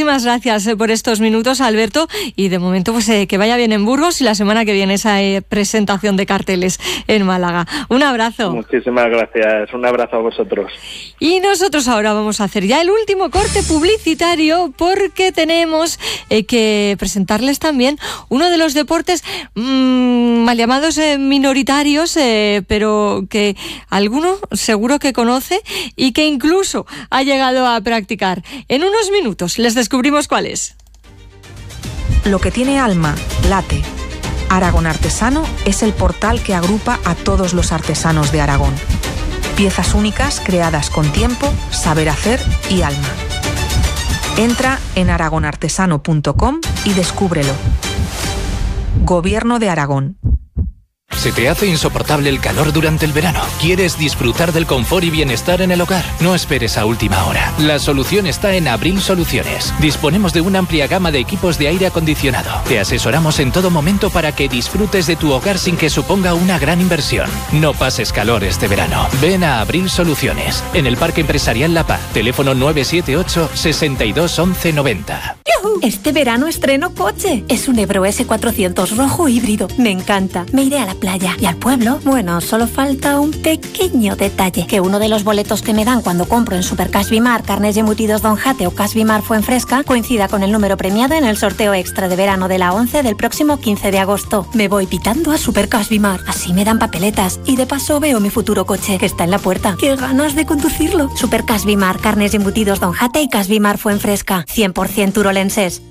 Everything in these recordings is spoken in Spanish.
Muchísimas gracias por estos minutos, Alberto, y de momento pues que vaya bien en Burgos y la semana que viene esa presentación de carteles en Málaga. Un abrazo. Muchísimas gracias, un abrazo a vosotros. Y nosotros ahora vamos a hacer ya el último corte publicitario porque tenemos que presentarles también uno de los deportes mal llamados minoritarios, pero que alguno seguro que conoce y que incluso ha llegado a practicar. En unos minutos les descubrimos cuál es. Lo que tiene alma, late. Aragón Artesano es el portal que agrupa a todos los artesanos de Aragón. Piezas únicas creadas con tiempo, saber hacer y alma. Entra en aragonartesano.com y descúbrelo. Gobierno de Aragón. ¿Se te hace insoportable el calor durante el verano? ¿Quieres disfrutar del confort y bienestar en el hogar? No esperes a última hora. La solución está en Abril Soluciones. Disponemos de una amplia gama de equipos de aire acondicionado. Te asesoramos en todo momento para que disfrutes de tu hogar sin que suponga una gran inversión. No pases calor este verano. Ven a Abril Soluciones, en el Parque Empresarial La Paz. Teléfono 978 62 11 90. Este verano estreno coche. Es un Ebro S400 rojo híbrido. Me encanta. Me iré a la playa y al pueblo. Bueno, solo falta un pequeño detalle. Que uno de los boletos que me dan cuando compro en Supercash Bimar, carnes y embutidos Don Jate o Cash Bimar Fuenfresca coincida con el número premiado en el sorteo extra de verano de la 11 del próximo 15 de agosto. Me voy pitando a Supercash Bimar. Así me dan papeletas y de paso veo mi futuro coche que está en la puerta. ¡Qué ganas de conducirlo! Supercash Bimar, carnes y embutidos Don Jate y Cash Bimar Fuenfresca. 100% turolenses.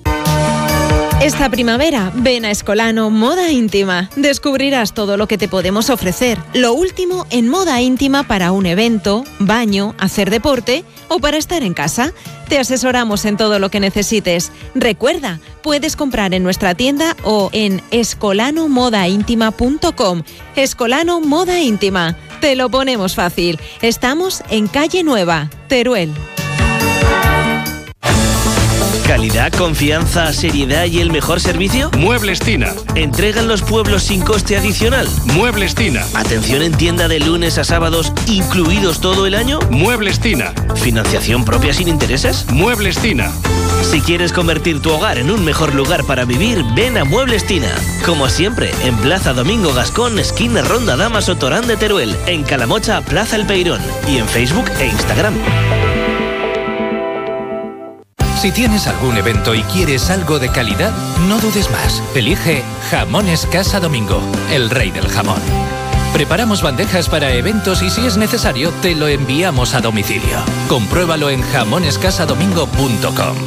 Esta primavera, ven a Escolano Moda Íntima. Descubrirás todo lo que te podemos ofrecer. Lo último en moda íntima para un evento, baño, hacer deporte o para estar en casa. Te asesoramos en todo lo que necesites. Recuerda, puedes comprar en nuestra tienda o en escolanomodaintima.com. Escolano Moda Íntima. Te lo ponemos fácil. Estamos en Calle Nueva, Teruel. ¿Calidad, confianza, seriedad y el mejor servicio? Muebles Tina. ¿Entrega en los pueblos sin coste adicional? Muebles Tina. ¿Atención en tienda de lunes a sábados, incluidos todo el año? Muebles Tina. ¿Financiación propia sin intereses? Muebles Tina. Si quieres convertir tu hogar en un mejor lugar para vivir, ven a Muebles Tina. Como siempre, en Plaza Domingo Gascón, esquina Ronda Damas o Torán de Teruel, en Calamocha, Plaza El Peirón, y en Facebook e Instagram. Si tienes algún evento y quieres algo de calidad, no dudes más. Elige Jamones Casa Domingo, el rey del jamón. Preparamos bandejas para eventos y si es necesario, te lo enviamos a domicilio. Compruébalo en jamonescasadomingo.com.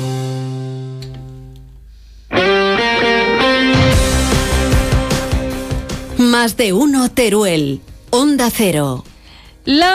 Más de uno Teruel. Onda Cero. La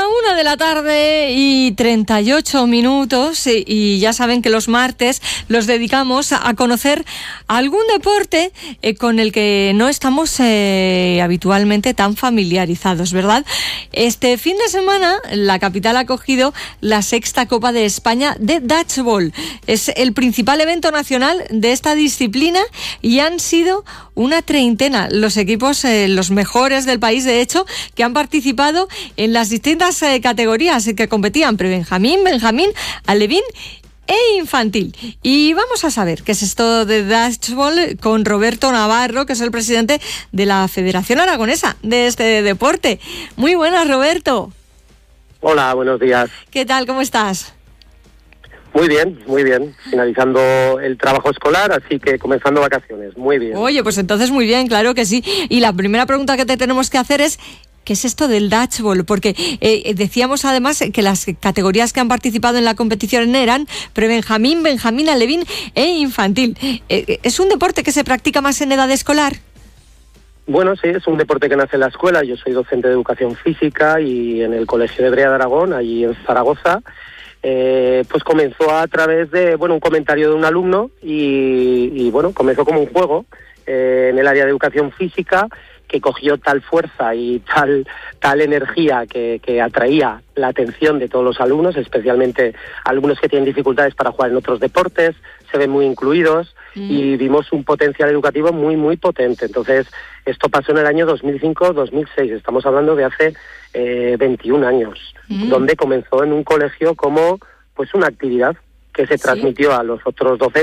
1:38 PM y ya saben que los martes los dedicamos a conocer algún deporte con el que no estamos habitualmente tan familiarizados, ¿verdad? Este fin de semana la capital ha acogido la 6ª Copa de España de Dodgeball. Es el principal evento nacional de esta disciplina y han sido una treintena los equipos, los mejores del país, de hecho, que han participado en las distintas categorías que competían: prebenjamín, benjamín, alevín e infantil. Y vamos a saber qué es esto de Dodgeball con Roberto Navarro, que es el presidente de la Federación Aragonesa de este deporte. Muy buenas, Roberto. Hola, buenos días. ¿Qué tal? ¿Cómo estás? Muy bien, finalizando el trabajo escolar, así que comenzando vacaciones, muy bien. Oye, pues entonces muy bien, claro que sí. Y la primera pregunta que te tenemos que hacer es: ¿qué es esto del Dodgeball? Porque decíamos además que las categorías que han participado en la competición eran prebenjamín, benjamín, alevín e infantil. ¿Es un deporte que se practica más en edad escolar? Bueno, sí, es un deporte que nace en la escuela. Yo soy docente de educación física y en el Colegio de Brea de Aragón, allí en Zaragoza. Pues comenzó a través de un comentario de un alumno y comenzó como un juego en el área de educación física, que cogió tal fuerza y tal energía que atraía la atención de todos los alumnos, especialmente alumnos que tienen dificultades para jugar en otros deportes, se ven muy incluidos y vimos un potencial educativo muy, muy potente. Entonces, esto pasó en el año 2005-2006, estamos hablando de hace 21 años, donde comenzó en un colegio como una actividad que se transmitió a los otros docentes